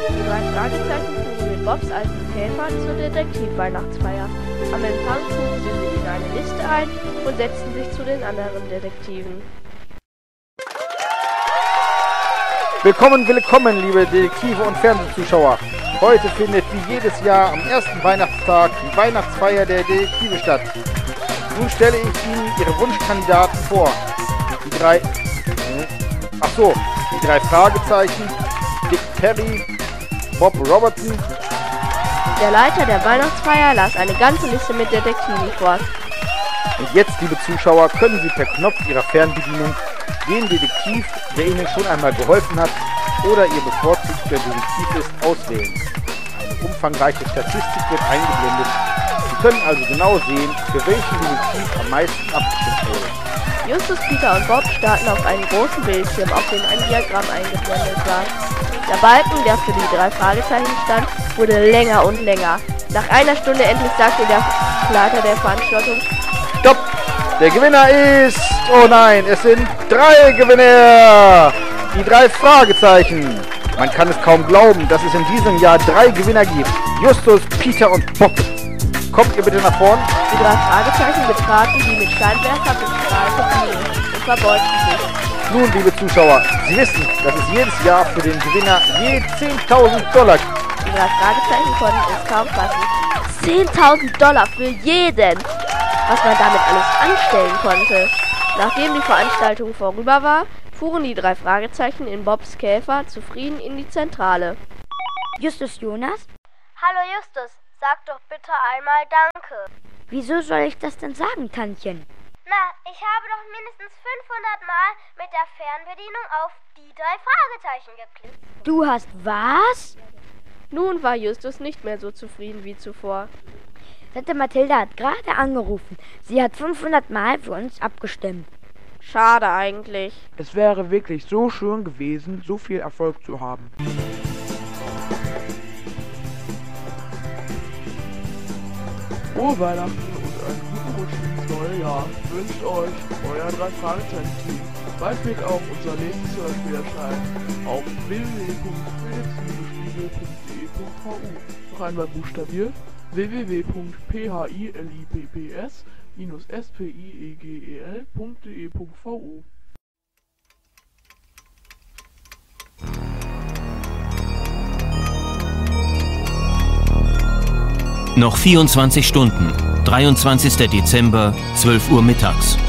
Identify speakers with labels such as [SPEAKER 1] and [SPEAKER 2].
[SPEAKER 1] Die drei Fragezeichen fuhren mit Bobs alten Käfer zur Detektivweihnachtsfeier. Am Empfang trugen sie sich in eine Liste ein und setzten sich zu den anderen Detektiven.
[SPEAKER 2] Willkommen, liebe Detektive und Fernsehzuschauer. Heute findet wie jedes Jahr am ersten Weihnachtstag die Weihnachtsfeier der Detektive statt. Nun stelle ich Ihnen Ihre Wunschkandidaten vor. Die drei Fragezeichen, Dick Perry, Bob Robertson.
[SPEAKER 1] Der Leiter der Weihnachtsfeier las eine ganze Liste mit Detektiven vor.
[SPEAKER 2] Und jetzt, liebe Zuschauer, können Sie per Knopf Ihrer Fernbedienung den Detektiv, der Ihnen schon einmal geholfen hat oder Ihr bevorzugter Detektiv ist, auswählen. Eine umfangreiche Statistik wird eingeblendet. Sie können also genau sehen, für welchen Detektiv am meisten abgestimmt wurde.
[SPEAKER 1] Justus, Peter und Bob starrten auf einen großen Bildschirm, auf dem ein Diagramm eingeblendet war. Der Balken, der für die drei Fragezeichen stand, wurde länger und länger. Nach einer Stunde endlich sagte der Leiter der Veranstaltung:
[SPEAKER 2] Stopp! Der Gewinner ist... Oh nein, es sind 3 Gewinner! Die 3 Fragezeichen! Man kann es kaum glauben, dass es in diesem Jahr 3 Gewinner gibt. Justus, Peter und Bob. Kommt ihr bitte nach vorn?
[SPEAKER 1] Die 3 Fragezeichen betraten die mit Scheinwerfer bestrahlte Bühne und verbeugten sich.
[SPEAKER 2] Nun, liebe Zuschauer, Sie wissen, dass es jedes Jahr für den Gewinner je $10.000 gibt.
[SPEAKER 1] Die 3 Fragezeichen konnten es kaum fassen. $10.000 für jeden! Was man damit alles anstellen konnte. Nachdem die Veranstaltung vorüber war, fuhren die 3 Fragezeichen in Bobs Käfer zufrieden in die Zentrale.
[SPEAKER 3] Justus, Jonas?
[SPEAKER 4] Hallo Justus, sag doch bitte einmal Danke.
[SPEAKER 3] Wieso soll ich das denn sagen, Tantchen?
[SPEAKER 4] Na, ich habe doch mindestens 500 Mal mit der Fernbedienung auf die 3 Fragezeichen geklickt.
[SPEAKER 3] Du hast was?
[SPEAKER 1] Nun war Justus nicht mehr so zufrieden wie zuvor.
[SPEAKER 3] Tante Mathilda hat gerade angerufen. Sie hat 500 Mal für uns abgestimmt.
[SPEAKER 1] Schade eigentlich.
[SPEAKER 5] Es wäre wirklich so schön gewesen, so viel Erfolg zu haben. Frohe Weihnachten und einen guten Rutsch ins neue Jahr wünscht euch euer 3 Fragezeichen-Team. Bald wird auch unser nächstes Hörspiel erscheinen auf www.detektivespiegel.de.vu. Noch einmal buchstabiert: www.philips-spiegel.de.vu.
[SPEAKER 6] Noch 24 Stunden, 23. Dezember, 12 Uhr mittags.